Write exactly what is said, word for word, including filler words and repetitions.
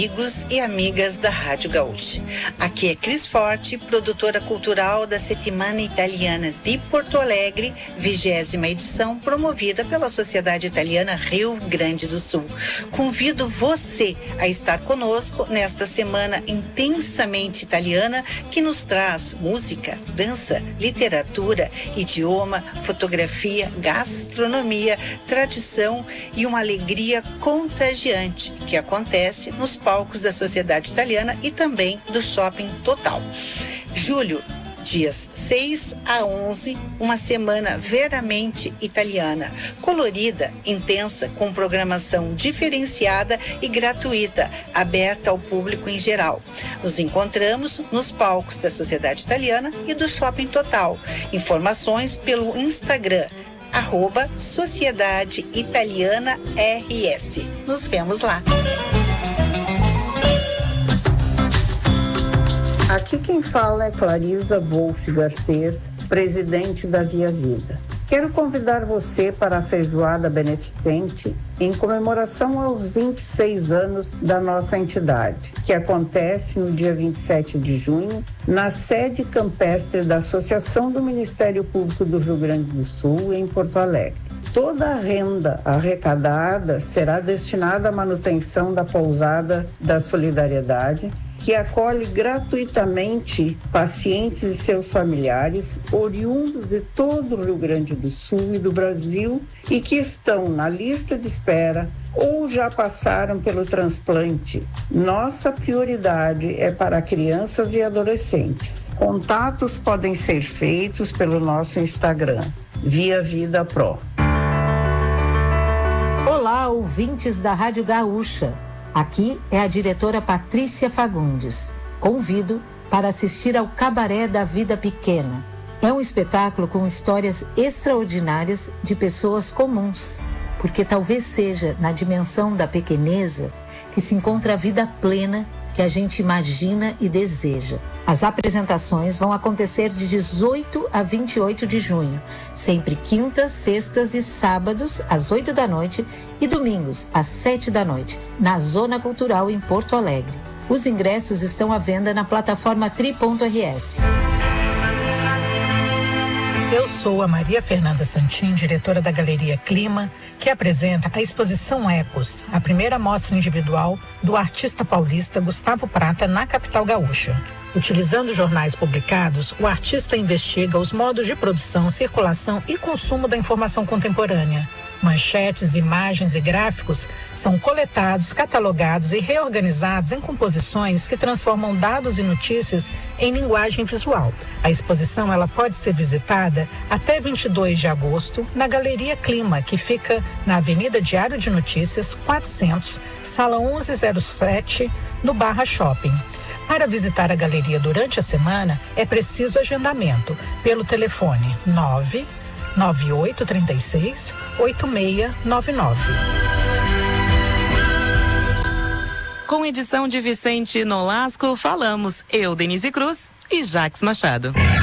Amigos e amigas da Rádio Gaúcha. Aqui é Cris Forte, produtora cultural da Settimana Italiana de Porto Alegre, vigésima edição, promovida pela Sociedade Italiana Rio Grande do Sul. Convido você a estar conosco nesta semana intensamente italiana que nos traz música, dança, literatura, idioma, fotografia, gastronomia, tradição e uma alegria contagiante que acontece nos palcos da Sociedade Italiana e também do Shopping Total. Julho, dias seis a onze, uma semana veramente italiana, colorida, intensa, com programação diferenciada e gratuita, aberta ao público em geral. Nos encontramos nos palcos da Sociedade Italiana e do Shopping Total. Informações pelo Instagram, arroba Sociedade Italiana R S. Nos vemos lá. Aqui quem fala é Clarisa Wolf Garcês, presidente da Via Vida. Quero convidar você para a feijoada beneficente em comemoração aos vinte e seis anos da nossa entidade, que acontece no dia vinte e sete de junho, na sede campestre da Associação do Ministério Público do Rio Grande do Sul, em Porto Alegre. Toda a renda arrecadada será destinada à manutenção da pousada da Solidariedade, que acolhe gratuitamente pacientes e seus familiares oriundos de todo o Rio Grande do Sul e do Brasil e que estão na lista de espera ou já passaram pelo transplante. Nossa prioridade é para crianças e adolescentes. Contatos podem ser feitos pelo nosso Instagram, Via Vida Pro. Olá, ouvintes da Rádio Gaúcha. Aqui é a diretora Patrícia Fagundes. Convido para assistir ao Cabaré da Vida Pequena. É um espetáculo com histórias extraordinárias de pessoas comuns, porque talvez seja na dimensão da pequeneza que se encontra a vida plena que a gente imagina e deseja. As apresentações vão acontecer de dezoito a vinte e oito de junho, sempre quintas, sextas e sábados, às oito da noite, e domingos, às sete da noite, na Zona Cultural em Porto Alegre. Os ingressos estão à venda na plataforma tri ponto r s. Eu sou a Maria Fernanda Santin, diretora da Galeria Clima, que apresenta a exposição Ecos, a primeira mostra individual do artista paulista Gustavo Prata na capital gaúcha. Utilizando jornais publicados, o artista investiga os modos de produção, circulação e consumo da informação contemporânea. Manchetes, imagens e gráficos são coletados, catalogados e reorganizados em composições que transformam dados e notícias em linguagem visual. A exposição ela pode ser visitada até vinte e dois de agosto na Galeria Clima, que fica na Avenida Diário de Notícias, quatrocentos, sala onze zero sete, no Barra Shopping. Para visitar a galeria durante a semana, é preciso agendamento pelo telefone nove nove oito três seis, oito seis nove nove. Com edição de Vicente Nolasco, falamos eu, Denise Cruz e Jax Machado.